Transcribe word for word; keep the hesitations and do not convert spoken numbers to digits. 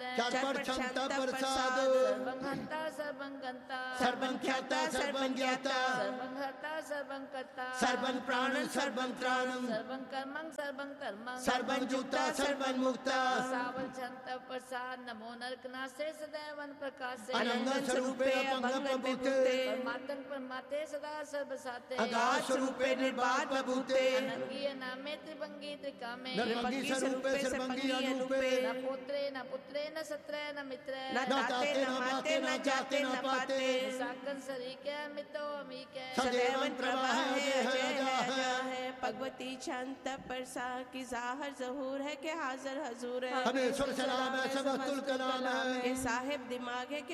चर्पक्षंत प्रसाद सर्वंहंता सर्वंगंता सर्वंख्याता सर्वंज्ञाता सर्वंहर्ता सर्वंकर्ता सर्वं प्राणं सर्वं त्राणं सर्वं कर्मं सर्वं कर्मं सर्वं जुक्ता सर्वं मुक्ता सावलछंत प्रसाद नमो नरकनासे सदैवन प्रकाशे अनंग स्वरूपे अपंग प्रभुते परमात्मन परमाते सदा सर्वसाते अगाध स्वरूपे निर्बाध प्रभुते अनंगी नामे त्रिभंगी त्रिकामे निर्भंगी स्वरूपे सर्वंगी अनुपे न पुत्रे न पुत्रे न सत्रे न मित्रे न दाते न माते न जाते न पाते साकन सरीके मितो अमीके सदैवन प्रवाह है है भगवती शांत परसा की जाहिर जहूर है के हाजिर हजूर है हमें सुर सलाम है सब तुल कलाम है साहिब दिमाग है